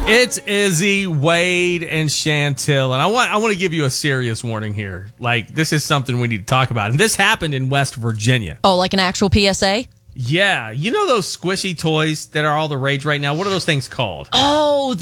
It's Izzy, Wade, and Chantil, and I want to give you a serious warning here. Like, this is something we need to talk about, and this happened in West Virginia. Oh, like an actual PSA? Yeah, you know those squishy toys that are all the rage right now? What are those things called? Oh,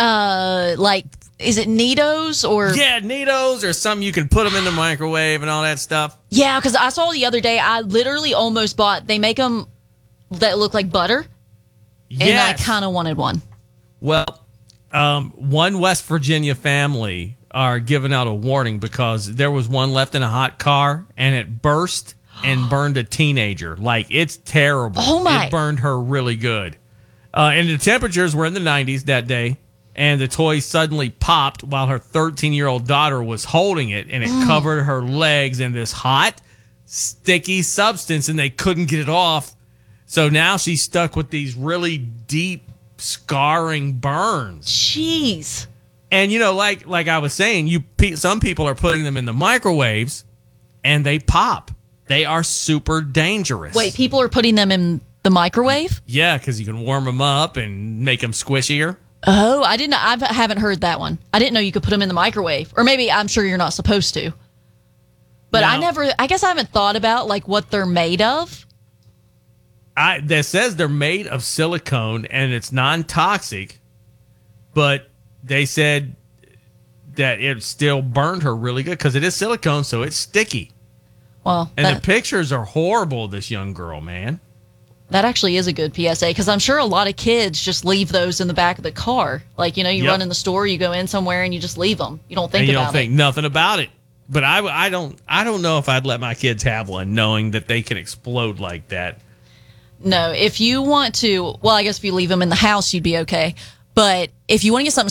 is it Neatos or? Yeah, Neatos or something you can put them in the microwave and all that stuff. Yeah, because I saw the other day, I literally almost bought, they make them that look like butter, Yes. and I kind of wanted one. Well, one West Virginia family are giving out a warning because there was one left in a hot car and it burst and burned a teenager. Like, it's terrible. Oh, my. It burned her really good. And the temperatures were in the 90s that day, and the toy suddenly popped while her 13-year-old daughter was holding it, and it covered her legs in this hot, sticky substance, and they couldn't get it off. So now she's stuck with these really deep, scarring burns. Jeez. And, you know, like I was saying, some people are putting them in the microwaves, and they pop. They are super dangerous. Wait, people are putting them in the microwave? Yeah, because you can warm them up and make them squishier. Oh, I haven't heard that one. I didn't know you could put them in the microwave. Or maybe, I'm sure you're not supposed to. But No. I guess I haven't thought about, like, what they're made of. That says they're made of silicone and it's non-toxic, but they said that it still burned her really good because it is silicone, so it's sticky. Well, And the pictures are horrible of this young girl, man. that actually is a good PSA because I'm sure a lot of kids just leave those in the back of the car. Like, you know, you Yep. run in the store, you go in somewhere, and you just leave them. You don't think And you about don't think nothing about it. But I don't know if I'd let my kids have one knowing that they can explode like that. No, if you want to, well, I guess if you leave them in the house, you'd be okay. But if you want to get something